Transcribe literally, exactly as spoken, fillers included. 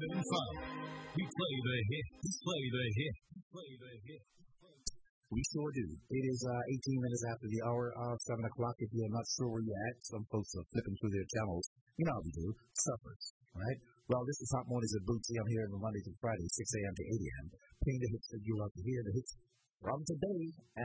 having fun. We play the hit, we play the hit, we play the hit. We sure do. It is uh, eighteen minutes after the hour of seven o'clock. If you're not sure where you're at, some folks are flipping through their channels. You know how we do. Suffers, right? Well, this is Hot Mornings at Bootsy. I'm here every Monday through Friday, six a.m. to eight a.m. Playing the hits that you love to hear, the hits from today.